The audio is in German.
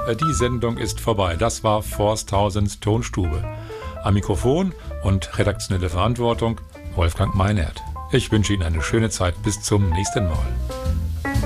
die Sendung ist vorbei. Das war Forsthausens Tonstube. Am Mikrofon und redaktionelle Verantwortung Wolfgang Meinert. Ich wünsche Ihnen eine schöne Zeit. Bis zum nächsten Mal.